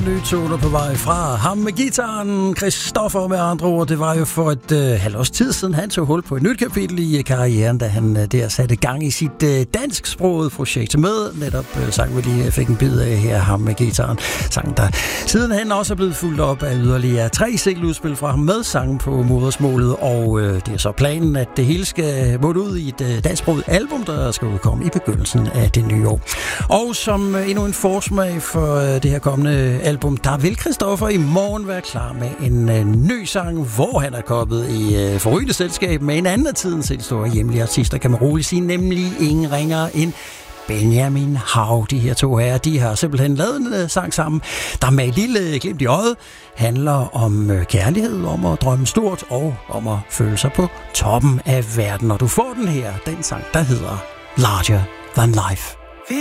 nye toner på vej fra ham med gitaren. Christoffer med andre ord, det var jo for et halvt års tid siden, han tog hul på et nyt kapitel i karrieren, da han der satte gang i sit dansksprogede projekt med netop sang, vi lige fik en bid af her, ham med gitaren. Sang, der siden han også er blevet fulgt op af yderligere 3 singeludspil fra ham med sang på modersmålet, og det er så planen, at det hele skal måtte ud i et dansksproget album, der skal udkomme i begyndelsen af det nye år. Og som endnu en forsmag for det her kommende album, der vil Christoffer i morgen være klar med en ny sang, hvor han er kommet i forrygende selskab med en anden af tidens helt store hjemlige artister, kan man roligt sige, nemlig ingen ringere end Benjamin Hav. De her to herrer, de har simpelthen lavet en sang sammen, der med et lille glimt i øjet handler om kærlighed, om at drømme stort og om at føle sig på toppen af verden. Og du får den her, den sang, der hedder Larger Than Life.